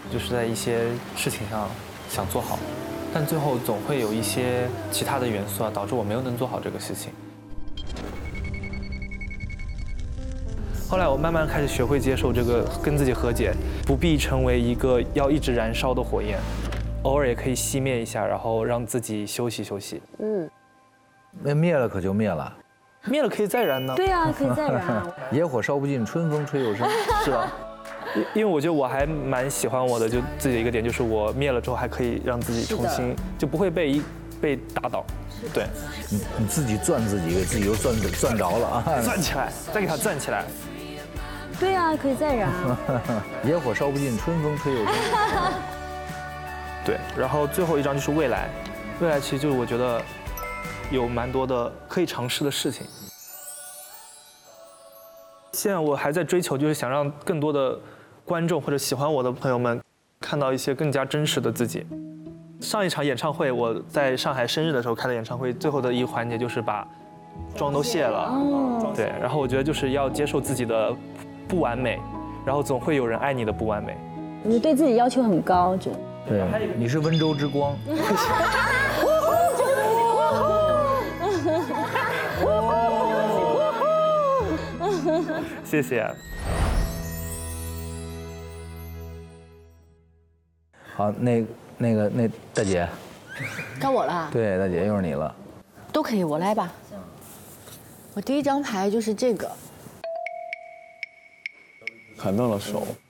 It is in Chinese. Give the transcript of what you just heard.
就是在一些事情上想做好，但最后总会有一些其他的元素啊，导致我没有能做好这个事情。后来我慢慢开始学会接受这个，跟自己和解，不必成为一个要一直燃烧的火焰，偶尔也可以熄灭一下，然后让自己休息休息。 那灭了可就灭了， 灭了可以再燃呢。 对啊，可以再燃啊。 野火烧不尽，春风吹又生。 是的，因为我觉得我还蛮喜欢我的，就自己的一个点就是我灭了之后还可以让自己重新，就不会被打倒。对， 你自己钻自己，给自己又钻着了啊！ 攥起来，再给它攥起来。 对啊，可以再燃啊。 野火烧不尽，春风吹又生。 对，然后最后一张就是未来，未来其实就是我觉得有蛮多的可以尝试的事情。现在我还在追求，就是想让更多的观众或者喜欢我的朋友们看到一些更加真实的自己。上一场演唱会，我在上海生日的时候开的演唱会，最后的一个环节就是把妆都卸了，对，然后我觉得就是要接受自己的不完美，然后总会有人爱你的不完美。 你对自己要求很高，觉得。 对，你是温州之光。 谢谢。 好，那大姐， 该我了。 对，大姐又是你了。 都可以，我来吧。我第一张牌就是这个。 砍断了手。